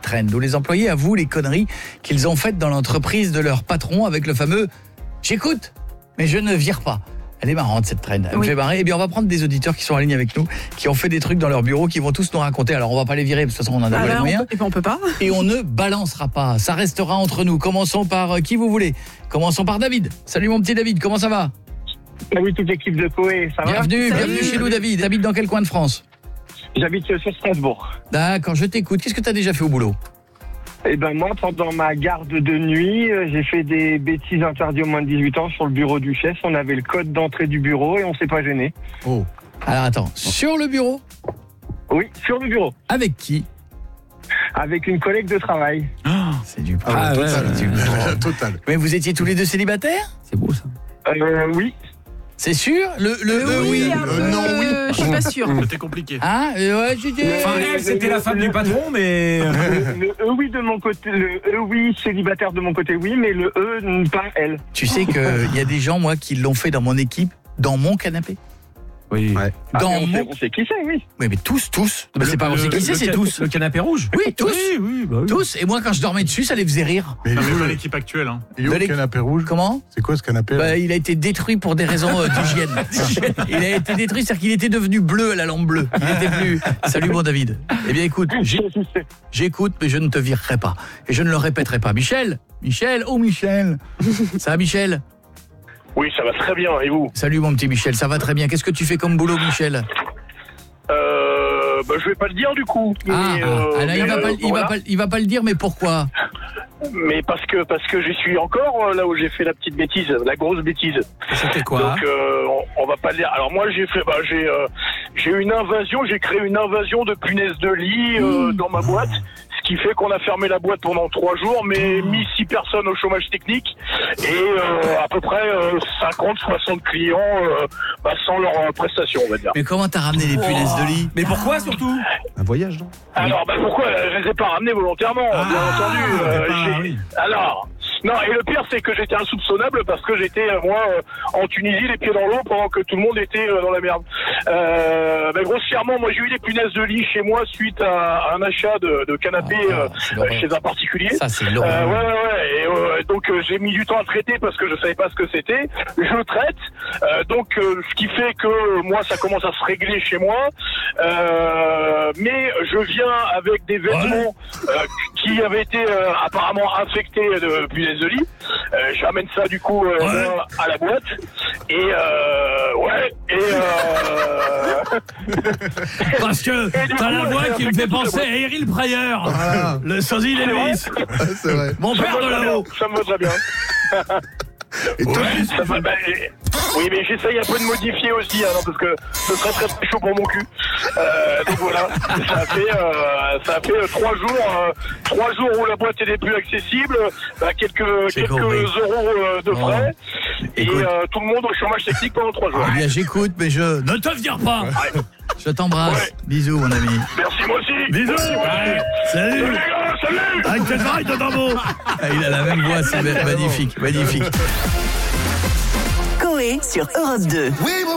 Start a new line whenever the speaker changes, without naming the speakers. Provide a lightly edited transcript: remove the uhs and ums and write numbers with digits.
trend où les employés avouent les conneries qu'ils ont faites dans l'entreprise de leur patron avec le fameux « j'écoute, mais je ne vire pas ». Elle est marrante cette trend, elle me fait marrer. Eh bien on va prendre des auditeurs qui sont en ligne avec nous, qui ont fait des trucs dans leur bureau, qui vont tous nous raconter. Alors on va pas les virer, de toute façon on en a pas les moyens.
On peut pas.
Et on ne balancera pas, ça restera entre nous. Commençons par qui vous voulez. Commençons par David. Salut mon petit David, comment ça va ?
Oui, toute l'équipe de Coé, ça va ?
Bienvenue chez nous David. T'habites dans quel coin de France ?
J'habite sur Strasbourg.
D'accord, je t'écoute. Qu'est-ce que tu as déjà fait au boulot ?
Eh ben moi, pendant ma garde de nuit, j'ai fait des bêtises interdites aux moins de 18 ans sur le bureau du chef. On avait le code d'entrée du bureau et on s'est pas gêné.
Oh. Alors attends, sur le bureau ?
Oui, sur le bureau.
Avec qui ?
Avec une collègue de travail.
C'est du
Total.
Mais vous étiez tous les deux célibataires ?
C'est beau ça.
Oui.
C'est sûr ? Oui.
Non, oui. Je suis pas sûre.
C'était compliqué.
Ah, ouais,
Enfin, elle, c'était la femme du patron, mais...
Le oui de mon côté, le oui célibataire de mon côté, oui, mais le pas elle.
Tu sais qu'il y a des gens, moi, qui l'ont fait dans mon équipe, dans mon canapé.
Oui.
Ouais.
On sait qui c'est, oui.
Oui, mais tous. Mais c'est pas on sait qui c'est tous.
Le canapé rouge.
Oui, tous.
Oui, bah oui.
Tous. Et moi, quand je dormais dessus, ça les faisait rire.
Mais
Non, mais pas l'équipe actuelle. Hein.
il est où le canapé rouge ?
Comment ?
C'est quoi ce canapé là ?
Bah, il a été détruit pour des raisons d'hygiène. Il a été détruit, c'est-à-dire qu'il était devenu bleu à la lampe bleue. Il était plus... Salut mon David. Eh bien écoute, j'écoute, mais je ne te virerai pas. Et je ne le répéterai pas. Michel, oh Michel. Ça va Michel ?
Oui, ça va très bien, et vous ?
Salut mon petit Michel, ça va très bien. Qu'est-ce que tu fais comme boulot Michel ?
Je vais pas le dire du coup.
Il va pas le dire, mais pourquoi ?
Mais parce que j'y suis encore là où j'ai fait la petite bêtise, la grosse bêtise.
C'était quoi ?
Donc on va pas le dire. Alors moi j'ai eu une invasion, j'ai créé une invasion de punaises de lit dans ma boîte. Ce qui fait qu'on a fermé la boîte pendant 3 jours, mais mis 6 personnes au chômage technique et à peu près 50-60 clients sans leur prestation, on va dire.
Mais comment t'as ramené les punaises de lit ?
Mais pourquoi surtout ?
Un voyage, non ?
Alors, pourquoi ? Je les ai pas ramenés volontairement, bien entendu. Alors... Non, et le pire, c'est que j'étais insoupçonnable parce que j'étais, moi, en Tunisie, les pieds dans l'eau, pendant que tout le monde était dans la merde. Grossièrement, moi, j'ai eu des punaises de lit chez moi suite à un achat de canapé chez un particulier.
Ça, c'est l'horreur.
Ouais. Et donc, j'ai mis du temps à traiter parce que je savais pas ce que c'était. Je traite. Ce qui fait que, moi, ça commence à se régler chez moi. Mais je viens avec des vêtements qui avaient été apparemment infectés de punaises de lit. J'amène ça du coup à la boîte et
Parce que t'as la voix qui me fait penser à Eril Prayer, le sosie d'Elvis.
C'est vrai.
Mon père de là-haut.
Ça me va très bien.
Et toi,
Oui, mais j'essaye un peu de modifier aussi, parce que ce serait très, très chaud pour mon cul. Donc voilà, ça a fait 3 jours où la boîte était plus accessible, quelques euros de frais, et tout le monde au chômage technique pendant 3 jours.
Eh bien, j'écoute, mais je ne te vire pas. Je t'embrasse.
Ouais.
Bisous, mon ami.
Merci, moi aussi.
Bisous.
Salut.
Salut.
Salut.
Avec tes oreilles de bambou.
Il a la même voix, c'est magnifique.
Coé sur Europe 2.
oui, mon